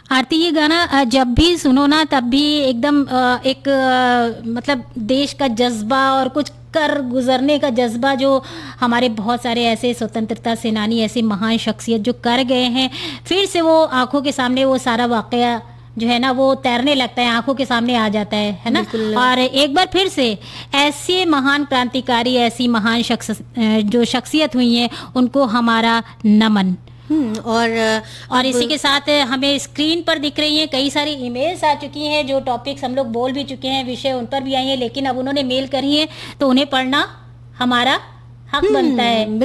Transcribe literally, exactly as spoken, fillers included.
आरती, ये गाना अ, जब भी सुनो ना तब भी एकदम अ, एक अ, मतलब देश का जज्बा और कुछ कर गुजरने का जज्बा, जो हमारे बहुत सारे ऐसे स्वतंत्रता सेनानी, ऐसे महान शख्सियत जो कर गए हैं, फिर से वो आंखों के सामने वो सारा वाकया जो है ना वो तैरने लगता है, आंखों के सामने आ जाता है है ना। बिल्कुल। और एक बार फिर से ऐसे महान क्रांतिकारी, ऐसी महान शख्स अ, जो शख्सियत हुई हैं, उनको हमारा नमन। हम्म और अ, और अब इसी के साथ हमें स्क्रीन पर दिख रही हैं कई सारी ईमेल्स आ चुकी हैं, जो टॉपिक्स हम लोग बोल भी चुके हैं, विषय उन पर भी आई हैं, लेकिन अब उन्होंने मेल करी हैं तो उन्हें पढ़ना हमारा हक बनता है। हम्म